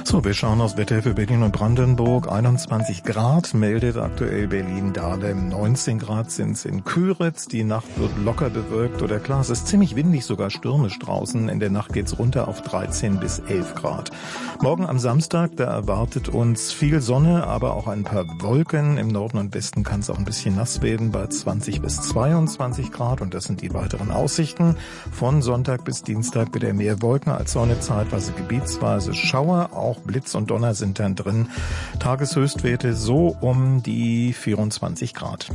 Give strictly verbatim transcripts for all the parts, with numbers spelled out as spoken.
So, wir schauen aufs Wetter für Berlin und Brandenburg. einundzwanzig Grad meldet aktuell Berlin-Dahlem. neunzehn Grad sind's in Küritz. Die Nacht wird locker bewölkt oder klar. Es ist ziemlich windig, sogar stürmisch draußen. In der Nacht geht's runter auf dreizehn bis elf Grad. Morgen am Samstag, da erwartet uns viel Sonne, aber auch ein paar Wolken. Im Norden und Westen kann es auch ein bisschen nass werden bei zwanzig bis zweiundzwanzig Grad. Und das sind die weiteren Aussichten. Von Sonntag bis Dienstag wieder mehr Wolken als Sonne, zeitweise gebietsweise Schauer. Auch Blitz und Donner sind dann drin. Tageshöchstwerte so um die vierundzwanzig Grad.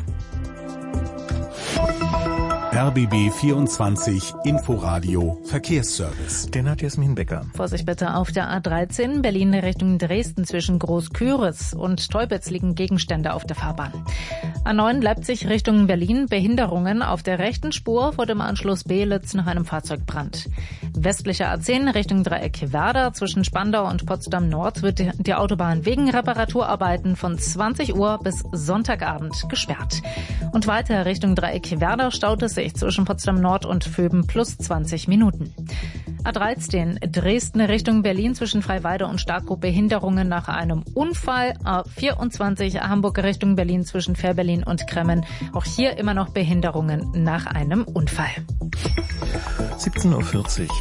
R B B vierundzwanzig Inforadio Verkehrsservice. Den hat Jasmin Becker. Vorsicht bitte auf der A dreizehn Berlin Richtung Dresden zwischen Groß-Küritz und Teupitz liegen Gegenstände auf der Fahrbahn. A neun Leipzig Richtung Berlin, Behinderungen auf der rechten Spur vor dem Anschluss Beelitz nach einem Fahrzeugbrand. Westliche A zehn Richtung Dreieck Werder zwischen Spandau und Potsdam Nord wird die Autobahn wegen Reparaturarbeiten von zwanzig Uhr bis Sonntagabend gesperrt. Und weiter Richtung Dreieck Werder staut es sich zwischen Potsdam Nord und Vöben plus zwanzig Minuten. A dreizehn Dresden Richtung Berlin zwischen Freiweide und Starkow Behinderungen nach einem Unfall. A vierundzwanzig Hamburg Richtung Berlin zwischen Fährberlin und Kremmen. Auch hier immer noch Behinderungen nach einem Unfall. siebzehn Uhr vierzig.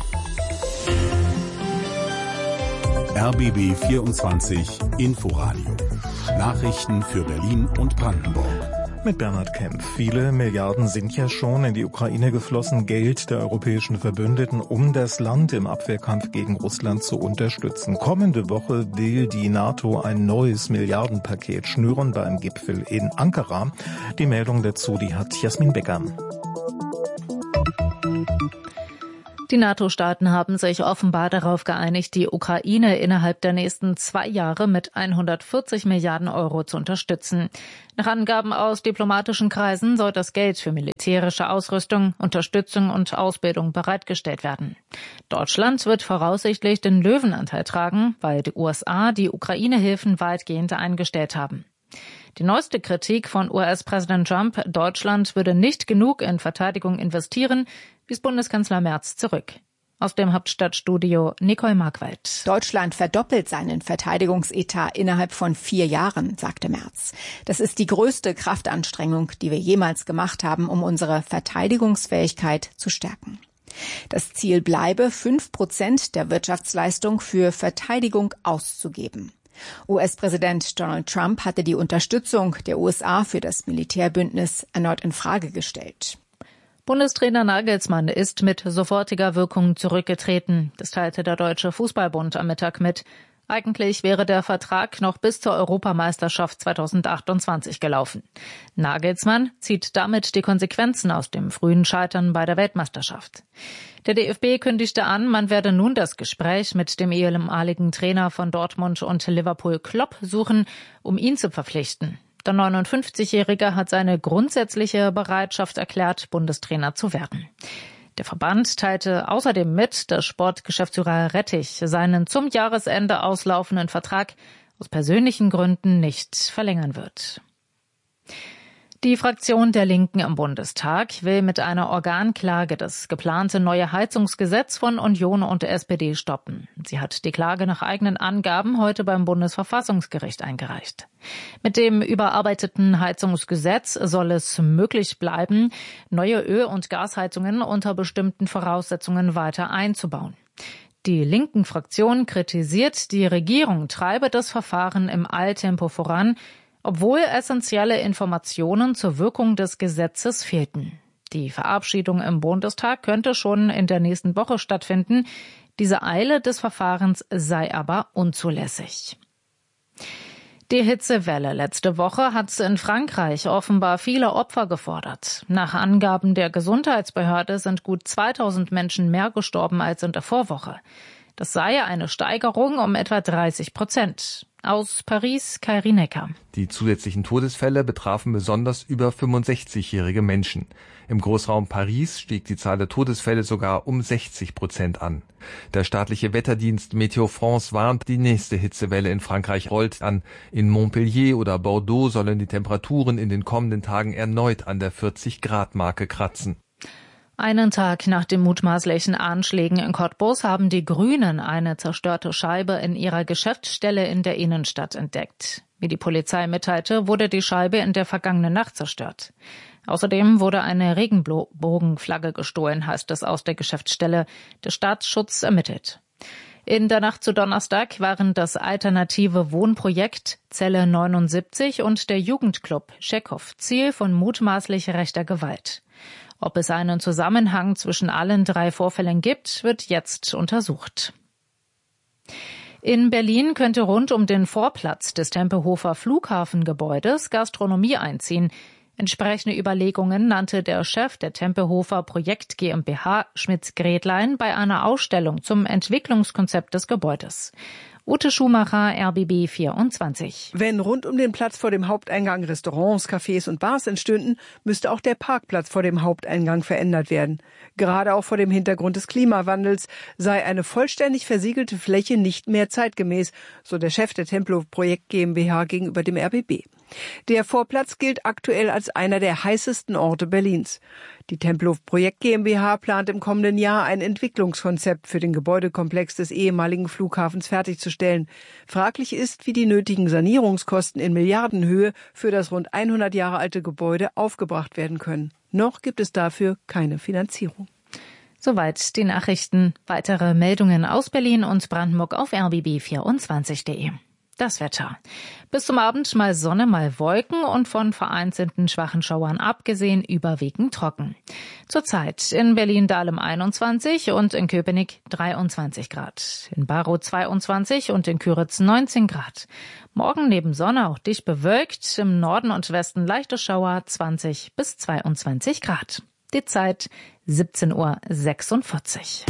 R B B vierundzwanzig Inforadio. Nachrichten für Berlin und Brandenburg. Mit Bernhard Kempf. Viele Milliarden sind ja schon in die Ukraine geflossen, Geld der europäischen Verbündeten, um das Land im Abwehrkampf gegen Russland zu unterstützen. Kommende Woche will die NATO ein neues Milliardenpaket schnüren beim Gipfel in Ankara. Die Meldung dazu, die hat Jasmin Becker. Die NATO-Staaten haben sich offenbar darauf geeinigt, die Ukraine innerhalb der nächsten zwei Jahre mit hundertvierzig Milliarden Euro zu unterstützen. Nach Angaben aus diplomatischen Kreisen soll das Geld für militärische Ausrüstung, Unterstützung und Ausbildung bereitgestellt werden. Deutschland wird voraussichtlich den Löwenanteil tragen, weil die U S A die Ukraine-Hilfen weitgehend eingestellt haben. Die neueste Kritik von U S-Präsident Trump, Deutschland würde nicht genug in Verteidigung investieren, wies Bundeskanzler Merz zurück. Aus dem Hauptstadtstudio Nicole Markwald. Deutschland verdoppelt seinen Verteidigungsetat innerhalb von vier Jahren, sagte Merz. Das ist die größte Kraftanstrengung, die wir jemals gemacht haben, um unsere Verteidigungsfähigkeit zu stärken. Das Ziel bleibe, fünf Prozent der Wirtschaftsleistung für Verteidigung auszugeben. U S-Präsident Donald Trump hatte die Unterstützung der U S A für das Militärbündnis erneut in Frage gestellt. Bundestrainer Nagelsmann ist mit sofortiger Wirkung zurückgetreten. Das teilte der Deutsche Fußballbund am Mittag mit. Eigentlich wäre der Vertrag noch bis zur Europameisterschaft zweitausendachtundzwanzig gelaufen. Nagelsmann zieht damit die Konsequenzen aus dem frühen Scheitern bei der Weltmeisterschaft. Der D F B kündigte an, man werde nun das Gespräch mit dem ehemaligen Trainer von Dortmund und Liverpool Klopp suchen, um ihn zu verpflichten. Der neunundfünfzigjährige hat seine grundsätzliche Bereitschaft erklärt, Bundestrainer zu werden. Der Verband teilte außerdem mit, dass Sportgeschäftsführer Rettich seinen zum Jahresende auslaufenden Vertrag aus persönlichen Gründen nicht verlängern wird. Die Fraktion der Linken im Bundestag will mit einer Organklage das geplante neue Heizungsgesetz von Union und S P D stoppen. Sie hat die Klage nach eigenen Angaben heute beim Bundesverfassungsgericht eingereicht. Mit dem überarbeiteten Heizungsgesetz soll es möglich bleiben, neue Öl- und Gasheizungen unter bestimmten Voraussetzungen weiter einzubauen. Die linken Fraktion kritisiert, die Regierung treibe das Verfahren im Eiltempo voran, obwohl essentielle Informationen zur Wirkung des Gesetzes fehlten. Die Verabschiedung im Bundestag könnte schon in der nächsten Woche stattfinden. Diese Eile des Verfahrens sei aber unzulässig. Die Hitzewelle letzte Woche hat in Frankreich offenbar viele Opfer gefordert. Nach Angaben der Gesundheitsbehörde sind gut zweitausend Menschen mehr gestorben als in der Vorwoche. Das sei eine Steigerung um etwa dreißig Prozent. Aus Paris, Kairi Necker. Die zusätzlichen Todesfälle betrafen besonders über fünfundsechzigjährige Menschen. Im Großraum Paris stieg die Zahl der Todesfälle sogar um sechzig Prozent an. Der staatliche Wetterdienst Météo France warnt, die nächste Hitzewelle in Frankreich rollt an. In Montpellier oder Bordeaux sollen die Temperaturen in den kommenden Tagen erneut an der vierzig Grad Marke kratzen. Einen Tag nach den mutmaßlichen Anschlägen in Cottbus haben die Grünen eine zerstörte Scheibe in ihrer Geschäftsstelle in der Innenstadt entdeckt. Wie die Polizei mitteilte, wurde die Scheibe in der vergangenen Nacht zerstört. Außerdem wurde eine Regenbogenflagge gestohlen, heißt es aus der Geschäftsstelle. Der Staatsschutz ermittelt. In der Nacht zu Donnerstag waren das alternative Wohnprojekt Zelle neunundsiebzig und der Jugendclub Chekhov Ziel von mutmaßlich rechter Gewalt. Ob es einen Zusammenhang zwischen allen drei Vorfällen gibt, wird jetzt untersucht. In Berlin könnte rund um den Vorplatz des Tempelhofer Flughafengebäudes Gastronomie einziehen. Entsprechende Überlegungen nannte der Chef der Tempelhofer Projekt GmbH, Schmitz-Gretlein, bei einer Ausstellung zum Entwicklungskonzept des Gebäudes. Ute Schumacher, R B B vierundzwanzig. Wenn rund um den Platz vor dem Haupteingang Restaurants, Cafés und Bars entstünden, müsste auch der Parkplatz vor dem Haupteingang verändert werden. Gerade auch vor dem Hintergrund des Klimawandels sei eine vollständig versiegelte Fläche nicht mehr zeitgemäß, so der Chef der Tempelhofer Projekt GmbH gegenüber dem R B B. Der Vorplatz gilt aktuell als einer der heißesten Orte Berlins. Die Tempelhofer Projekt GmbH plant im kommenden Jahr ein Entwicklungskonzept für den Gebäudekomplex des ehemaligen Flughafens fertigzustellen. Fraglich ist, wie die nötigen Sanierungskosten in Milliardenhöhe für das rund hundert Jahre alte Gebäude aufgebracht werden können. Noch gibt es dafür keine Finanzierung. Soweit die Nachrichten. Weitere Meldungen aus Berlin und Brandenburg auf r b b vierundzwanzig punkt de. Das Wetter. Bis zum Abend mal Sonne, mal Wolken und von vereinzelten schwachen Schauern abgesehen überwiegend trocken. Zurzeit in Berlin-Dahlem einundzwanzig und in Köpenick dreiundzwanzig Grad. In Barrow zweiundzwanzig und in Küritz neunzehn Grad. Morgen neben Sonne auch dicht bewölkt, im Norden und Westen leichte Schauer zwanzig bis zweiundzwanzig Grad. Die Zeit siebzehn Uhr sechsundvierzig.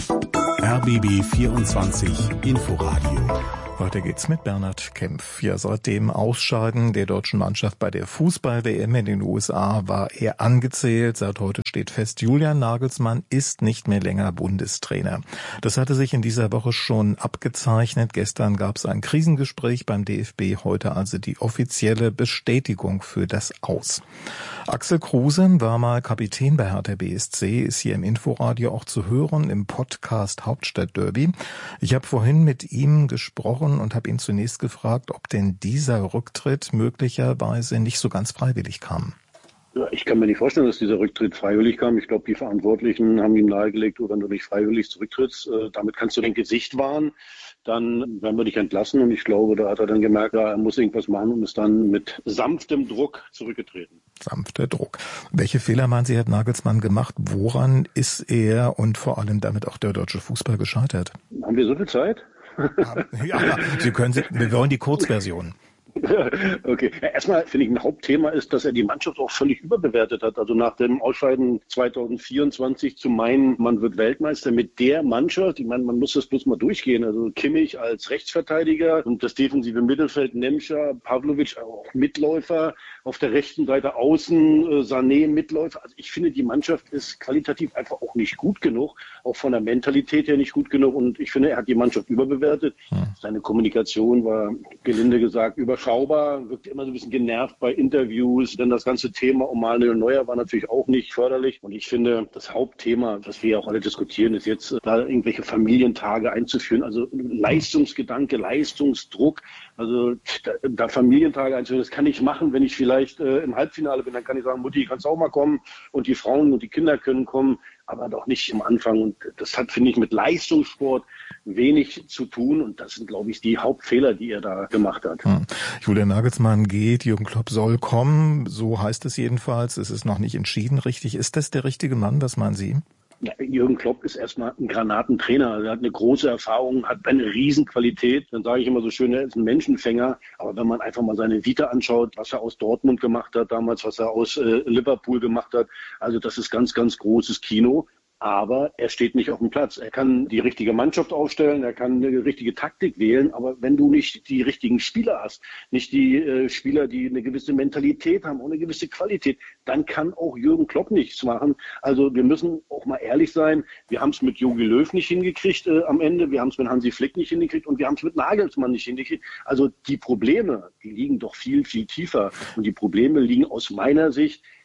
R B B vierundzwanzig Inforadio. Weiter geht's mit Bernhard Kempf. Ja, seit dem Ausscheiden der deutschen Mannschaft bei der Fußball-W M in den U S A war er angezählt. Seit heute steht fest, Julian Nagelsmann ist nicht mehr länger Bundestrainer. Das hatte sich in dieser Woche schon abgezeichnet. Gestern gab's ein Krisengespräch beim D F B, heute also die offizielle Bestätigung für das Aus. Axel Kruse war mal Kapitän bei Hertha B S C, ist hier im Inforadio auch zu hören im Podcast Hauptstadtderby. Ich habe vorhin mit ihm gesprochen und habe ihn zunächst gefragt, ob denn dieser Rücktritt möglicherweise nicht so ganz freiwillig kam. Ja, ich kann mir nicht vorstellen, dass dieser Rücktritt freiwillig kam. Ich glaube, die Verantwortlichen haben ihm nahegelegt, oh, wenn du nicht freiwillig zurücktrittst, äh, damit kannst du dein Gesicht wahren, dann werden wir dich entlassen. Und ich glaube, da hat er dann gemerkt, ja, er muss irgendwas machen und ist dann mit sanftem Druck zurückgetreten. Sanfter Druck. Welche Fehler, meinen Sie, hat Nagelsmann gemacht? Woran ist er und vor allem damit auch der deutsche Fußball gescheitert? Haben wir so viel Zeit? Ja, ja, Sie können, Sie, wir wollen die Kurzversion. Okay. Ja, erstmal finde ich, ein Hauptthema ist, dass er die Mannschaft auch völlig überbewertet hat. Also nach dem Ausscheiden zwanzig vierundzwanzig zu meinen, man wird Weltmeister mit der Mannschaft. Ich meine, man muss das bloß mal durchgehen. Also Kimmich als Rechtsverteidiger und das defensive Mittelfeld Nemtscher, Pavlovic auch Mitläufer, auf der rechten Seite außen äh, Sané Mitläufer. Also ich finde, die Mannschaft ist qualitativ einfach auch nicht gut genug, auch von der Mentalität her nicht gut genug. Und ich finde, er hat die Mannschaft überbewertet. Hm. Seine Kommunikation war, gelinde gesagt, überschaubar. Schauber, wirkt immer so ein bisschen genervt bei Interviews, denn das ganze Thema um Manuel Neuer war natürlich auch nicht förderlich. Und ich finde, das Hauptthema, das wir auch alle diskutieren, ist jetzt, da irgendwelche Familientage einzuführen, also Leistungsgedanke, Leistungsdruck, also da, da Familientage einzuführen, das kann ich machen, wenn ich vielleicht äh, im Halbfinale bin, dann kann ich sagen, Mutti, kannst auch mal kommen und die Frauen und die Kinder können kommen, aber doch nicht am Anfang. Und das hat, finde ich, mit Leistungssport wenig zu tun. Und das sind, glaube ich, die Hauptfehler, die er da gemacht hat. Hm. Julian Nagelsmann geht, Jürgen Klopp soll kommen. So heißt es jedenfalls. Es ist noch nicht entschieden, richtig. Ist das der richtige Mann? Was meinen Sie? Ja, Jürgen Klopp ist erstmal ein Granatentrainer. Er hat eine große Erfahrung, hat eine Riesenqualität. Dann sage ich immer so schön, er ist ein Menschenfänger. Aber wenn man einfach mal seine Vita anschaut, was er aus Dortmund gemacht hat damals, was er aus äh, Liverpool gemacht hat, also das ist ganz, ganz großes Kino. Aber er steht nicht auf dem Platz. Er kann die richtige Mannschaft aufstellen, er kann eine richtige Taktik wählen, aber wenn du nicht die richtigen Spieler hast, nicht die äh, Spieler, die eine gewisse Mentalität haben und eine gewisse Qualität, dann kann auch Jürgen Klopp nichts machen. Also wir müssen auch mal ehrlich sein, wir haben es mit Jogi Löw nicht hingekriegt äh, am Ende, wir haben es mit Hansi Flick nicht hingekriegt und wir haben es mit Nagelsmann nicht hingekriegt. Also die Probleme, die liegen doch viel, viel tiefer. Und die Probleme liegen aus meiner Sicht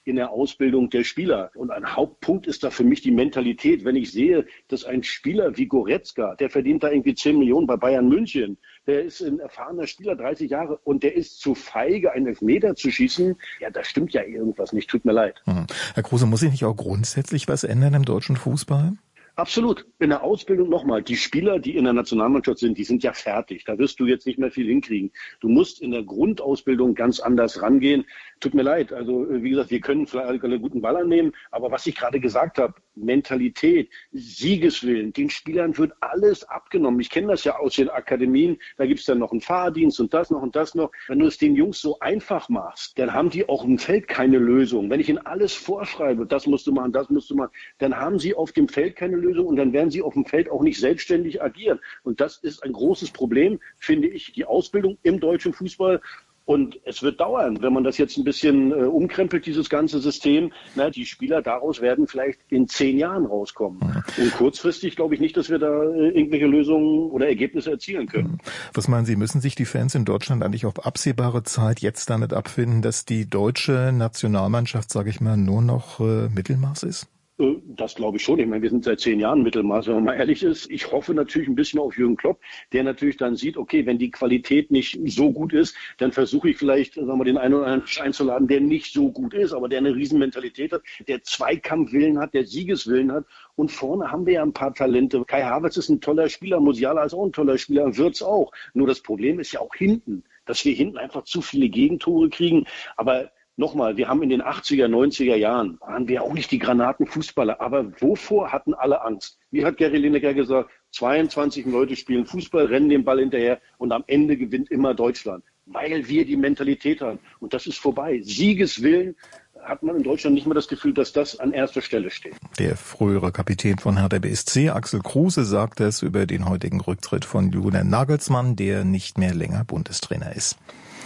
in der Ausbildung der Spieler. Und ein Hauptpunkt ist da für mich die Mentalität. Wenn ich sehe, dass ein Spieler wie Goretzka, der verdient da irgendwie zehn Millionen bei Bayern München, der ist ein erfahrener Spieler, dreißig Jahre, und der ist zu feige, einen Elfmeter zu schießen, ja, da stimmt ja irgendwas nicht, tut mir leid. Hm. Herr Kruse, muss sich nicht auch grundsätzlich was ändern im deutschen Fußball? Absolut. In der Ausbildung nochmal. Die Spieler, die in der Nationalmannschaft sind, die sind ja fertig. Da wirst du jetzt nicht mehr viel hinkriegen. Du musst in der Grundausbildung ganz anders rangehen. Tut mir leid. Also, wie gesagt, wir können vielleicht einen guten Ball annehmen. Aber was ich gerade gesagt habe, Mentalität, Siegeswillen, den Spielern wird alles abgenommen. Ich kenne das ja aus den Akademien. Da gibt's dann noch einen Fahrdienst und das noch und das noch. Wenn du es den Jungs so einfach machst, dann haben die auch im Feld keine Lösung. Wenn ich ihnen alles vorschreibe, das musst du machen, das musst du machen, dann haben sie auf dem Feld keine Lösung und dann werden sie auf dem Feld auch nicht selbstständig agieren. Und das ist ein großes Problem, finde ich, die Ausbildung im deutschen Fußball. Und es wird dauern, wenn man das jetzt ein bisschen äh, umkrempelt, dieses ganze System. Na, die Spieler daraus werden vielleicht in zehn Jahren rauskommen. Und kurzfristig glaube ich nicht, dass wir da äh, irgendwelche Lösungen oder Ergebnisse erzielen können. Was meinen Sie, müssen sich die Fans in Deutschland eigentlich auf absehbare Zeit jetzt damit abfinden, dass die deutsche Nationalmannschaft, sage ich mal, nur noch äh, Mittelmaß ist? Das glaube ich schon. Ich meine, wir sind seit zehn Jahren Mittelmaß, wenn man mal ehrlich ist. Ich hoffe natürlich ein bisschen auf Jürgen Klopp, der natürlich dann sieht, okay, wenn die Qualität nicht so gut ist, dann versuche ich vielleicht, sagen wir, den einen oder anderen einzuladen, der nicht so gut ist, aber der eine Riesenmentalität hat, der Zweikampfwillen hat, der Siegeswillen hat. Und vorne haben wir ja ein paar Talente. Kai Havertz ist ein toller Spieler, Musiala ist auch ein toller Spieler, Wirtz auch. Nur das Problem ist ja auch hinten, dass wir hinten einfach zu viele Gegentore kriegen. Aber nochmal, wir haben in den achtziger, neunziger Jahren, waren wir auch nicht die Granatenfußballer. Aber wovor hatten alle Angst? Wie hat Gary Lineker gesagt, zweiundzwanzig Leute spielen Fußball, rennen den Ball hinterher und am Ende gewinnt immer Deutschland. Weil wir die Mentalität haben. Und das ist vorbei. Siegeswillen hat man in Deutschland nicht mehr das Gefühl, dass das an erster Stelle steht. Der frühere Kapitän von Hertha B S C, Axel Kruse, sagt es über den heutigen Rücktritt von Julian Nagelsmann, der nicht mehr länger Bundestrainer ist.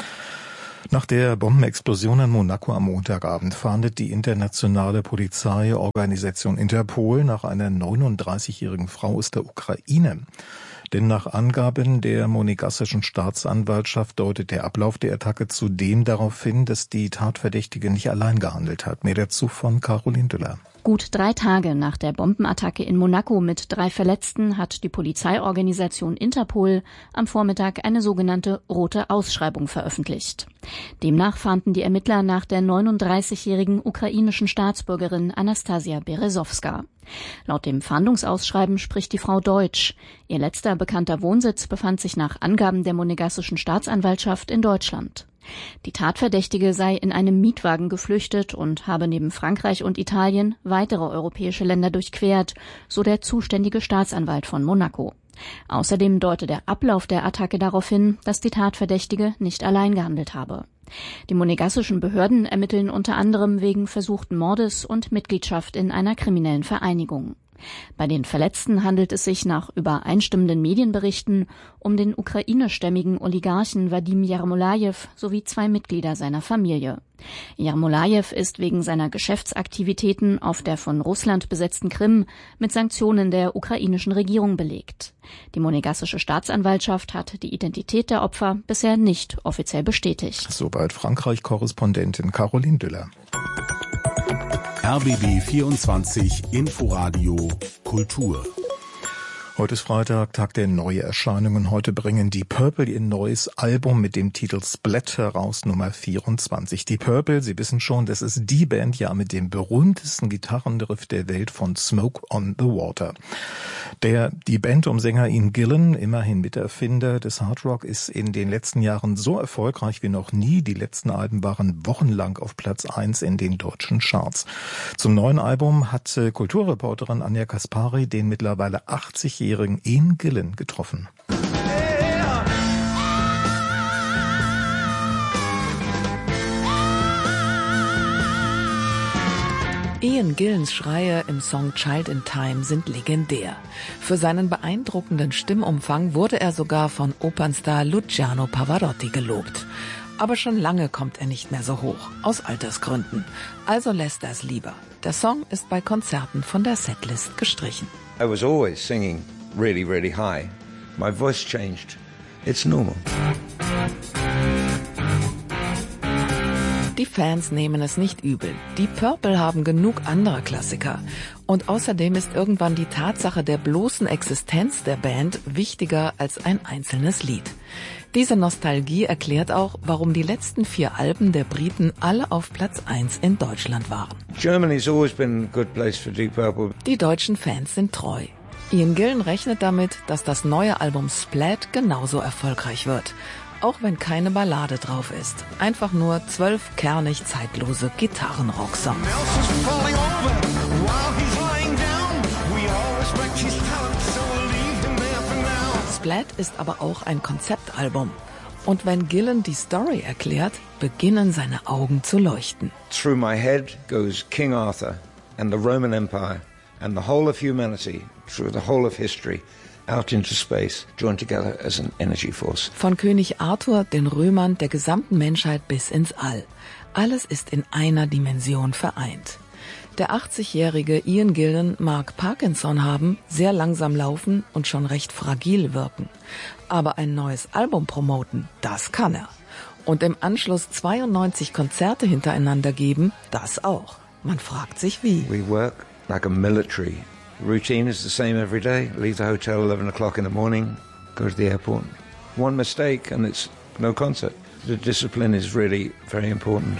Nach der Bombenexplosion in Monaco am Montagabend fahndet die internationale Polizeiorganisation Interpol nach einer neununddreißigjährigen Frau aus der Ukraine. Denn nach Angaben der monegassischen Staatsanwaltschaft deutet der Ablauf der Attacke zudem darauf hin, dass die Tatverdächtige nicht allein gehandelt hat. Mehr dazu von Caroline Düller. Gut drei Tage nach der Bombenattacke in Monaco mit drei Verletzten hat die Polizeiorganisation Interpol am Vormittag eine sogenannte rote Ausschreibung veröffentlicht. Demnach fahnden die Ermittler nach der neununddreißigjährigen ukrainischen Staatsbürgerin Anastasia Berezowska. Laut dem Fahndungsausschreiben spricht die Frau Deutsch. Ihr letzter bekannter Wohnsitz befand sich nach Angaben der monegassischen Staatsanwaltschaft in Deutschland. Die Tatverdächtige sei in einem Mietwagen geflüchtet und habe neben Frankreich und Italien weitere europäische Länder durchquert, so der zuständige Staatsanwalt von Monaco. Außerdem deute der Ablauf der Attacke darauf hin, dass die Tatverdächtige nicht allein gehandelt habe. Die monegassischen Behörden ermitteln unter anderem wegen versuchten Mordes und Mitgliedschaft in einer kriminellen Vereinigung. Bei den Verletzten handelt es sich nach übereinstimmenden Medienberichten um den ukrainischstämmigen Oligarchen Wadim Jarmolajew sowie zwei Mitglieder seiner Familie. Jarmolajew ist wegen seiner Geschäftsaktivitäten auf der von Russland besetzten Krim mit Sanktionen der ukrainischen Regierung belegt. Die monegassische Staatsanwaltschaft hat die Identität der Opfer bisher nicht offiziell bestätigt. Soweit Frankreich-Korrespondentin Caroline Düller. R B B vierundzwanzig Inforadio Kultur. Heute ist Freitag, Tag der Neuerscheinungen. Heute bringen die Purple ihr neues Album mit dem Titel Splat heraus, Nummer vierundzwanzig. Die Purple, Sie wissen schon, das ist die Band ja mit dem berühmtesten Gitarrenriff der Welt von Smoke on the Water. Der, die Band um Sänger Ian Gillan, immerhin Miterfinder des Hard Rock, ist in den letzten Jahren so erfolgreich wie noch nie. Die letzten Alben waren wochenlang auf Platz eins in den deutschen Charts. Zum neuen Album hat Kulturreporterin Anja Kaspari den mittlerweile achtzigjährigen Ian Gillan getroffen. Ian Gillans Schreie im Song Child in Time sind legendär. Für seinen beeindruckenden Stimmumfang wurde er sogar von Opernstar Luciano Pavarotti gelobt. Aber schon lange kommt er nicht mehr so hoch, aus Altersgründen. Also lässt er es lieber. Der Song ist bei Konzerten von der Setlist gestrichen. I was always singing really, really high. My voice changed. It's normal. Die Fans nehmen es nicht übel. Die Purple haben genug anderer Klassiker. Und außerdem ist irgendwann die Tatsache der bloßen Existenz der Band wichtiger als ein einzelnes Lied. Diese Nostalgie erklärt auch, warum die letzten vier Alben der Briten alle auf Platz eins in Deutschland waren. Germany's always been a good place for Deep Purple. Die deutschen Fans sind treu. Ian Gillan rechnet damit, dass das neue Album Splat genauso erfolgreich wird. Auch wenn keine Ballade drauf ist. Einfach nur zwölf kernig zeitlose Gitarrenrock-Songs. Splat ist aber auch ein Konzeptalbum. Und wenn Gillan die Story erklärt, beginnen seine Augen zu leuchten. Through my head goes King Arthur and the Roman Empire and the whole of humanity, through the whole of history. Out into space, joined together as an energy force. Von König Arthur, den Römern, der gesamten Menschheit bis ins All. Alles ist in einer Dimension vereint. Der achtzigjährige Ian Gillan mag Parkinson haben, sehr langsam laufen und schon recht fragil wirken. Aber ein neues Album promoten, das kann er. Und im Anschluss zweiundneunzig Konzerte hintereinander geben, das auch. Man fragt sich wie. We work like a military. The routine is the same every day. Leave the hotel eleven o'clock in the morning, go to the airport. One mistake and it's no concert. The discipline is really very important.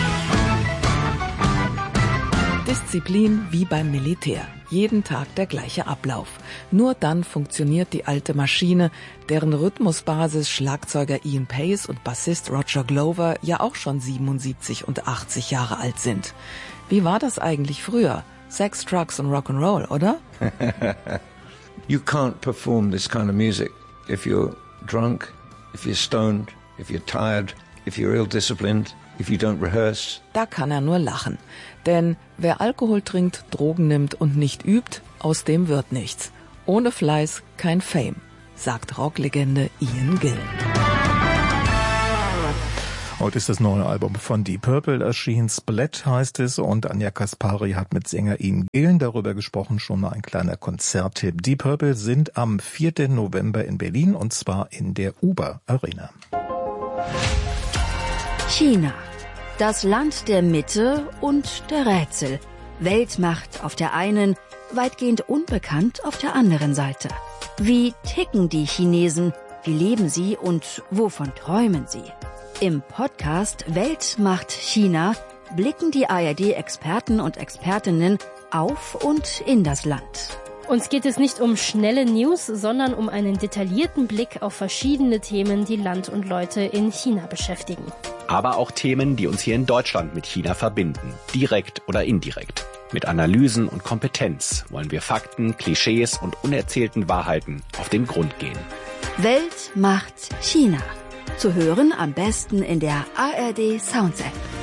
Disziplin wie beim Militär. Jeden Tag der gleiche Ablauf. Nur dann funktioniert die alte Maschine, deren Rhythmusbasis Schlagzeuger Ian Pace und Bassist Roger Glover ja auch schon siebenundsiebzig und achtzig Jahre alt sind. Wie war das eigentlich früher? Sex, Drugs und Rock'n'Roll, oder? You can't perform this kind of music if you're drunk, if you're stoned, if you're tired, if you're ill-disciplined, if you don't rehearse. Da kann er nur lachen. Denn wer Alkohol trinkt, Drogen nimmt und nicht übt, aus dem wird nichts. Ohne Fleiß kein Fame, sagt Rocklegende Ian Gillan. Heute ist das neue Album von Deep Purple erschienen. Splat heißt es, und Anja Kaspari hat mit Sänger Ian Gillan darüber gesprochen. Schon mal ein kleiner Konzerttipp. Deep Purple sind am vierten November in Berlin, und zwar in der Uber Arena. China. Das Land der Mitte und der Rätsel. Weltmacht auf der einen, weitgehend unbekannt auf der anderen Seite. Wie ticken die Chinesen? Wie leben sie und wovon träumen sie? Im Podcast Weltmacht China blicken die A R D-Experten und Expertinnen auf und in das Land. Uns geht es nicht um schnelle News, sondern um einen detaillierten Blick auf verschiedene Themen, die Land und Leute in China beschäftigen. Aber auch Themen, die uns hier in Deutschland mit China verbinden, direkt oder indirekt. Mit Analysen und Kompetenz wollen wir Fakten, Klischees und unerzählten Wahrheiten auf den Grund gehen. Weltmacht China. Zu hören am besten in der A R D Sounds App.